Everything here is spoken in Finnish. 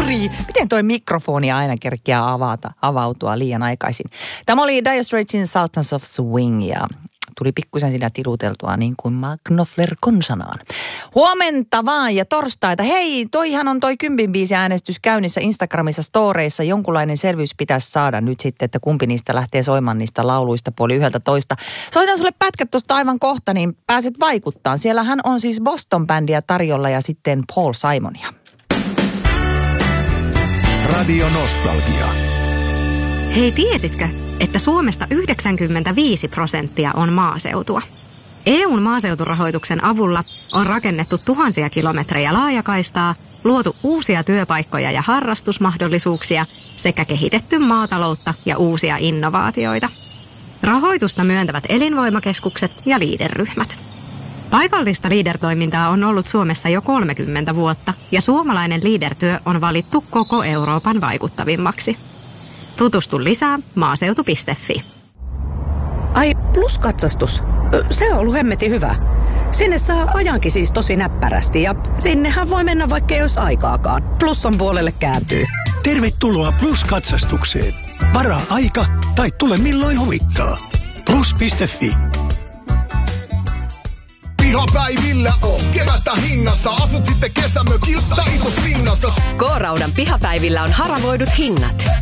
Kuri! Miten toi mikrofoni aina kerkeää avautua liian aikaisin? Tämä oli Dire Straitsin Sultans of Swing ja tuli pikkusen siinä tiruteltua niin kuin Knopfler konsanaan. Huomenta vaan ja torstaita. Hei, toihan on toi 10 biisi äänestys käynnissä Instagramissa storeissa. Jonkunlainen selvyys pitäisi saada nyt sitten, että kumpi niistä lähtee soimaan niistä lauluista 11:30. Soitan sulle pätkät tuosta aivan kohta, niin pääset vaikuttaa. Siellähän on siis Boston-bändiä tarjolla ja sitten Paul Simonia. Radio Nostalgia. Hei, tiesitkö, että Suomesta 95% on maaseutua? EUn maaseuturahoituksen avulla on rakennettu tuhansia kilometrejä laajakaistaa, luotu uusia työpaikkoja ja harrastusmahdollisuuksia sekä kehitetty maataloutta ja uusia innovaatioita. Rahoitusta myöntävät elinvoimakeskukset ja liiderryhmät. Paikallista liidertoimintaa on ollut Suomessa jo 30 vuotta ja suomalainen liidertyö on valittu koko Euroopan vaikuttavimmaksi. Tutustu lisää maaseutu.fi. Ai, Plus-katsastus. Se on ollut hemmetin hyvä. Sinne saa ajankin siis tosi näppärästi ja sinnehän voi mennä vaikka ei olisi aikaakaan. Plussan puolelle kääntyy. Tervetuloa Plus-katsastukseen. Varaa aika tai tule milloin huvittaa. Plus.fi. Pihapäivillä on kevättä hinnassa. Asut sitten kesämökillä tai isossa linnassa. K-Raudan pihapäivillä on haravoidut hinnat.